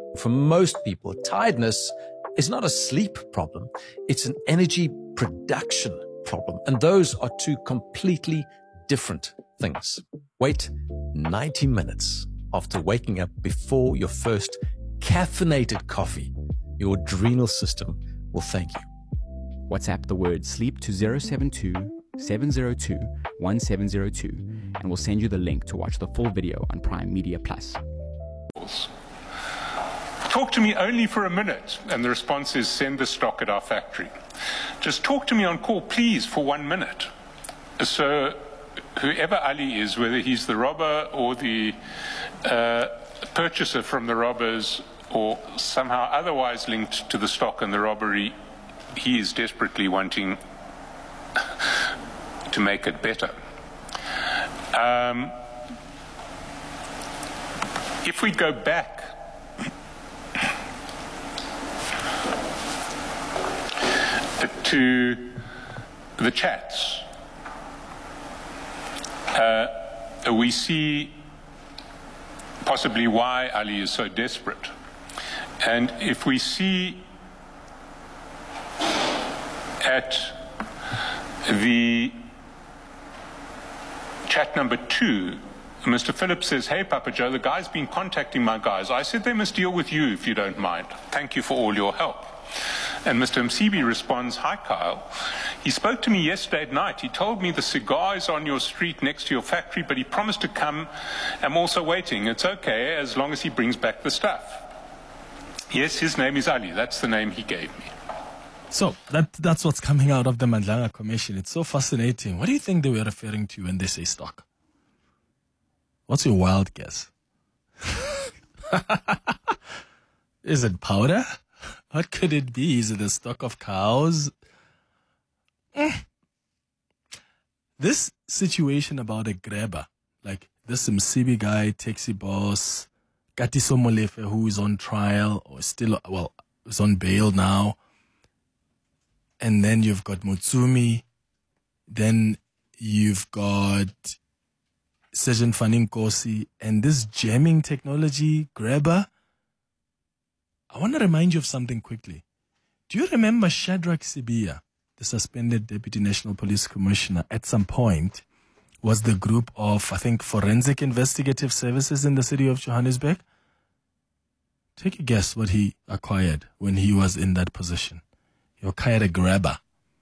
For most people, tiredness is not a sleep problem. It's an energy production problem. And those are two completely different things. Wait 90 minutes after waking up before your first caffeinated coffee. Your adrenal system will thank you. WhatsApp the word sleep to 072 702 1702 and we'll send you the link to watch the full video on Prime Media Plus. Talk to me only for a minute, and the response is send the stock at our factory. Just talk to me on call, please, for 1 minute. So whoever Ali is, whether he's the robber or the purchaser from the robbers or somehow otherwise linked to the stock and the robbery, he is desperately wanting to make it better. If we go back to the chats, we see possibly why Ali is so desperate. And if we see at the chat number 2, Mr. Phillips says, "Hey, Papa Joe, the guy's been contacting my guys. I said they must deal with you if you don't mind. Thank you for all your help." And Mr. Msibi responds, "Hi, Kyle. He spoke to me yesterday at night. He told me the cigar is on your street next to your factory, but he promised to come. I'm also waiting. It's okay as long as he brings back the stuff." Yes, his name is Ali. That's the name he gave me. So that's what's coming out of the Madlanga Commission. It's so fascinating. What do you think they were referring to when they say stock? What's your wild guess? Is it powder? What could it be? Is it the stock of cows? This situation about a grabber, like this Msibi guy, taxi boss, Katiso Molefe, who is on trial or still, is on bail now. And then you've got Mutsumi. Then you've got Sergeant Faninkosi. And this jamming technology grabber. I want to remind you of something quickly. Do you remember Shadrach Sibia, the suspended Deputy National Police Commissioner, at some point was the group of, I think, Forensic Investigative Services in the city of Johannesburg? Take a guess what he acquired when he was in that position. He acquired a grabber.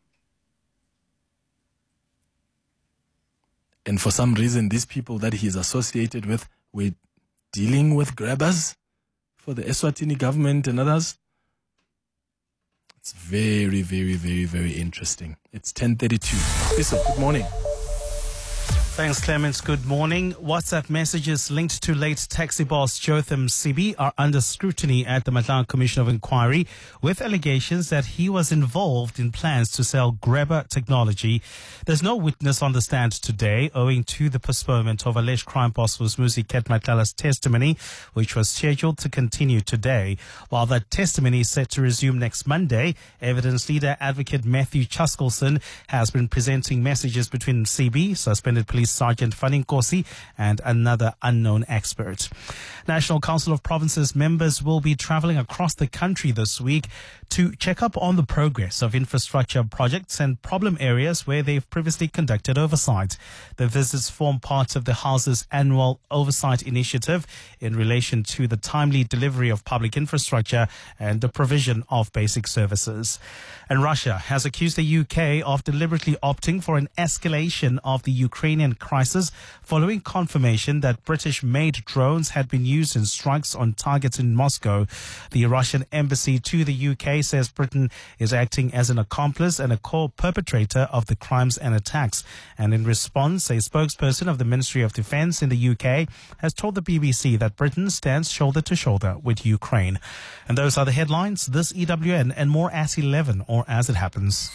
And for some reason, these people that he's associated with were dealing with grabbers for the Eswatini government and others. It's very, very, very, very interesting. It's 10:32. Listen, good morning. Thanks, Clements. Good morning. WhatsApp messages linked to late taxi boss Jotham Sibi are under scrutiny at the Madlanga Commission of Inquiry with allegations that he was involved in plans to sell grabber technology. There's no witness on the stand today owing to the postponement of alleged crime boss Musmusi Ketmatlala's testimony, which was scheduled to continue today. While that testimony is set to resume next Monday, evidence leader advocate Matthew Chaskelson has been presenting messages between Sibi, suspended police Sergeant Faninkosi, and another unknown expert. National Council of Provinces members will be traveling across the country this week to check up on the progress of infrastructure projects and problem areas where they've previously conducted oversight. The visits form part of the House's annual oversight initiative in relation to the timely delivery of public infrastructure and the provision of basic services. And Russia has accused the UK of deliberately opting for an escalation of the Ukrainian crisis following confirmation that British-made drones had been used in strikes on targets in Moscow. The Russian embassy to the UK says Britain is acting as an accomplice and a co-perpetrator of the crimes and attacks. And in response, a spokesperson of the Ministry of Defence in the UK has told the BBC that Britain stands shoulder to shoulder with Ukraine. And those are the headlines. This EWN and more at 11 or as it happens.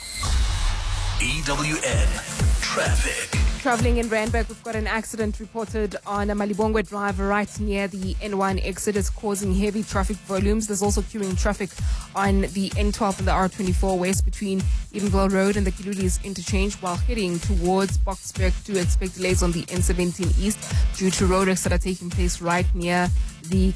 EWN Traffic. Traveling in Randburg, we've got an accident reported on a Malibongwe Drive right near the N1 exit. It's causing heavy traffic volumes. There's also queuing traffic on the N12 and the R24 west between Edenville Road and the Kilulis interchange. While heading towards Boxburg, do expect delays on the N17 east due to road wrecks that are taking place right near the